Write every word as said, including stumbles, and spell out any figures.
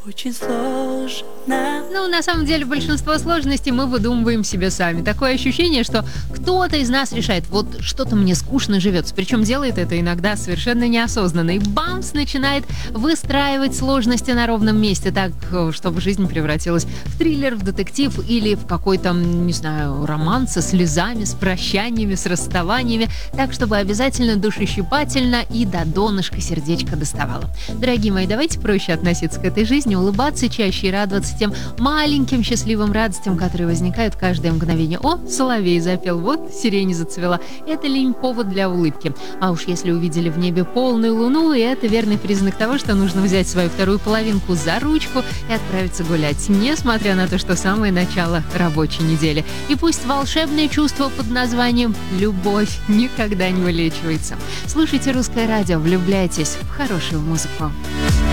очень сложно. Ну, на самом деле, большинство сложностей мы выдумываем себе сами. Такое ощущение, что кто-то из нас решает, вот что-то мне скучно живется. Причем делает это иногда совершенно неосознанно. И бамс начинает выстраивать сложности на ровном месте так, чтобы жизнь превратилась в триллер, в детектив или в какой-то, не знаю, роман со слезами, с прощаниями, с расставаниями. Так, чтобы обязательно душещипательно и до донышка сердечко доставало. Дорогие мои, давайте проще относиться к этой жизни, улыбаться чаще и радоваться тем маленьким счастливым радостям, которые возникают каждое мгновение. О, соловей запел, вот сирень зацвела. Это ли не повод для улыбки? А уж если увидели в небе полную луну, и это верный признак того, что нужно взять свою вторую половинку за ручку и отправиться гулять, несмотря на то, что самое начало рабочей недели. И пусть волшебное чувство под названием «любовь» никогда не вылечивается. Слушайте «Русское радио», влюбляйтесь в хорошую музыку.